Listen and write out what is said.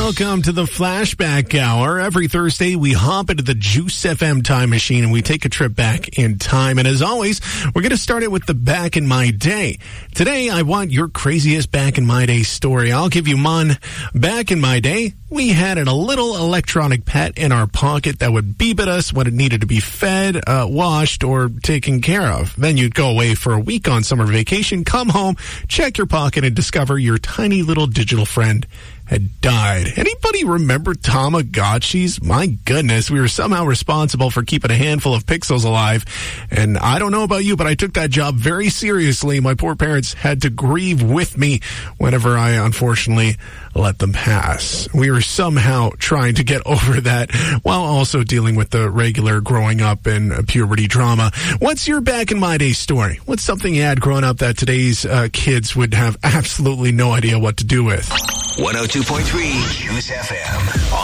Welcome to the Flashback Hour. Every Thursday, we hop into the Juice FM time machine and we take a trip back in time. And as always, we're going to start it with the Back in My Day. Today, I want your craziest Back in My Day story. I'll give you mine. Back in my day, we had a little electronic pet in our pocket that would beep at us when it needed to be fed, washed, or taken care of. Then you'd go away for a week on summer vacation, come home, check your pocket, and discover your tiny little digital friend had died. Anybody remember Tamagotchis? My goodness, we were somehow responsible for keeping a handful of pixels alive. And I don't know about you, but I took that job very seriously. My poor parents had to grieve with me whenever I unfortunately let them pass. We were somehow trying to get over that while also dealing with the regular growing up and puberty drama. What's your Back in My Day story? What's something you had growing up that today's kids would have absolutely no idea what to do with? 102.3 Juice FM.